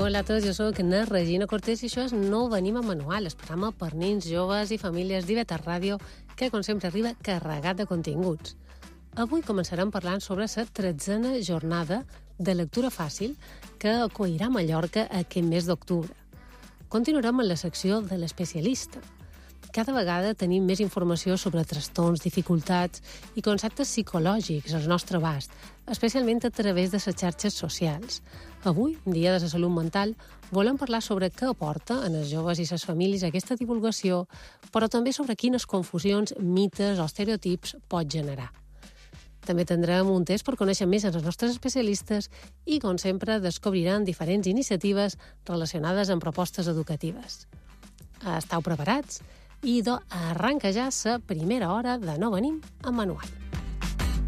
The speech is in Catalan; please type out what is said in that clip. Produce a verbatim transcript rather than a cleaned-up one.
Hola a tots, jo soc na Regina Cortés i això és No Venim a Manual, el programa per nins, joves i famílies d'I V T Ràdio, que com sempre arriba carregat de continguts. Avui començarem parlant sobre la tretzena jornada de lectura fàcil que acollirà a Mallorca aquest mes d'octubre. Continuarem amb la secció de l'especialista. Cada vegada tenim més informació sobre trastorns, dificultats i conceptes psicològics al nostre abast, especialment a través de les xarxes socials. Avui, Dia de la Salut Mental, volem parlar sobre què aporta en els joves i les famílies aquesta divulgació, però també sobre quines confusions, mites o estereotips pot generar. També tindrem un test per conèixer més els nostres especialistes i, com sempre, descobriran diferents iniciatives relacionades amb propostes educatives. Estau preparats? I do, arranca ja la primera hora de No Venim a Manual.